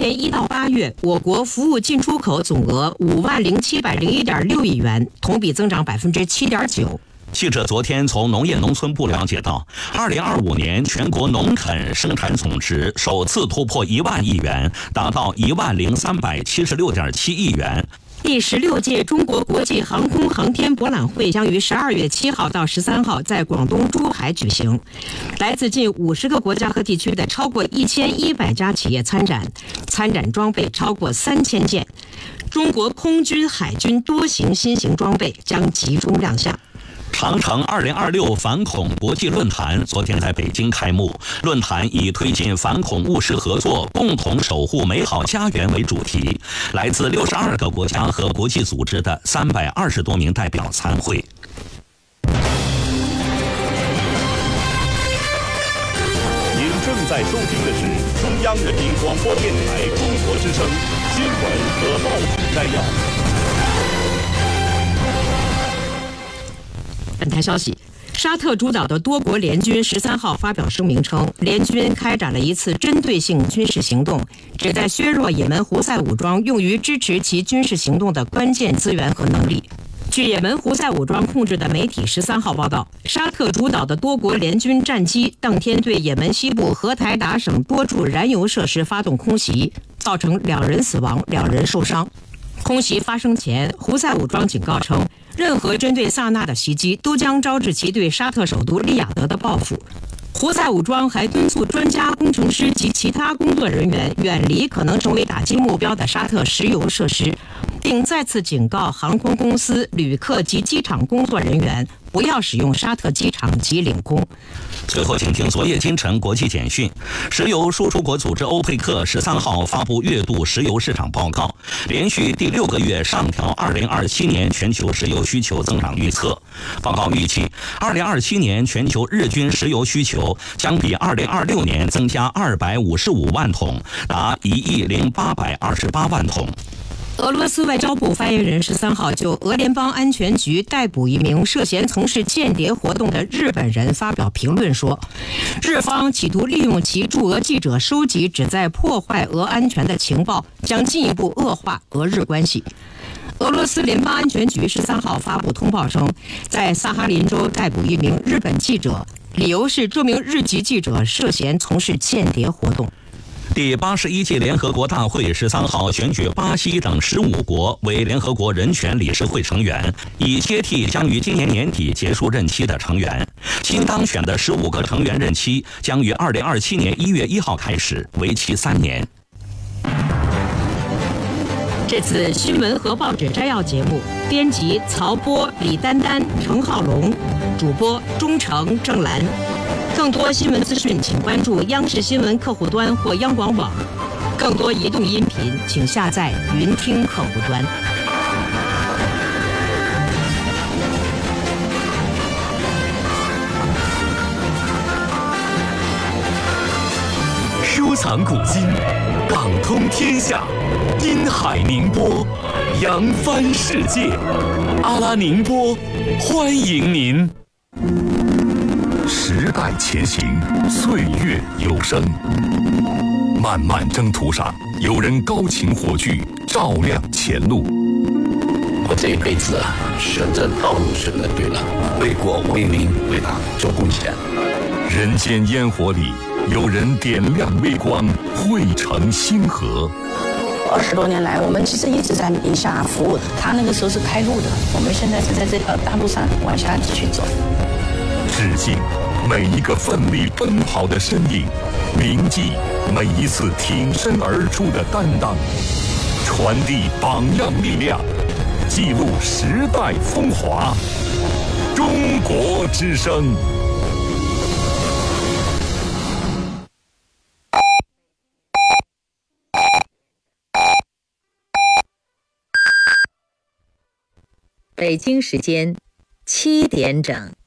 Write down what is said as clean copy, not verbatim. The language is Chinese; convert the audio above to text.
年1到8月，我国服务进出口总额50701.6亿元，同比增长7.9%。 记者昨天从农业农村部了解到，2025年全国农垦生产总值首次突破1万亿元，达到10376.7亿元。 第16届中国国际航空航天博览会将于12月7号到13号在广东珠海举行，来自近50个国家和地区的超过1100家企业参展，参展装备超过3000件。中国空军、海军多型新型装备将集中亮相。 长城2026反恐国际论坛昨天在北京开幕，论坛以推进反恐务实合作，共同守护美好家园为主题，来自62个国家和国际组织的320多名代表参会。 您正在收听的是中央人民广播电台中国之声新闻和报纸摘要。 本台消息，沙特主导的多国联军13号发表声明称，联军开展了一次针对性军事行动，旨在削弱也门胡塞武装用于支持其军事行动的关键资源和能力。据也门胡塞武装控制的媒体13号报道，沙特主导的多国联军战机当天对也门西部荷台达省多处燃油设施发动空袭，造成2人死亡，2人受伤。空袭发生前，胡塞武装警告称，任何针对萨那的袭击都将招致其对沙特首都利雅得的报复。胡塞武装还敦促专家、工程师及其他工作人员远离可能成为打击目标的沙特石油设施，并再次警告航空公司、旅客及机场工作人员不要使用沙特机场及领空。 最后，请听昨夜今晨国际简讯。石油输出国组织欧佩克13号发布月度石油市场报告，连续第6个月上调2027年全球石油需求增长预测。报告预计，2027年全球日均石油需求将比2026年增加255万桶，达1亿0828万桶。 俄罗斯外交部发言人13号就俄联邦安全局逮捕一名涉嫌从事间谍活动的日本人发表评论说，日方企图利用其驻俄记者收集旨在破坏俄安全的情报，将进一步恶化俄日关系。俄罗斯联邦安全局13号发布通报称，在萨哈林州逮捕一名日本记者，理由是这名日籍记者涉嫌从事间谍活动。 第81届联合国大会13号选举巴西等15国为联合国人权理事会成员，以接替将于今年年底结束任期的成员。新当选的15个成员任期将于2027年1月1号开始，为期3年。 这次新闻和报纸摘要节目，编辑曹波、李丹丹、程浩龙，主播钟诚、郑兰。更多新闻资讯，请关注央视新闻客户端或央广网。更多移动音频，请下载云听客户端。 收藏古今，港通天下，滨海宁波，扬帆世界。阿拉宁波，欢迎您。时代前行，岁月有声。漫漫征途上，有人高擎火炬，照亮前路。 我这一辈子选择道路选择对了，为国为民为党做贡献。 人间烟火里，有人点亮微光，汇成星河。 20多年来，我们其实一直在宁夏服务的。他那个时候是开路的，我们现在是在这条大路上往下继续走。 致敬每一个奋力奔跑的身影，铭记每一次挺身而出的担当，传递榜样力量，记录时代风华。中国之声。 北京时间7点整。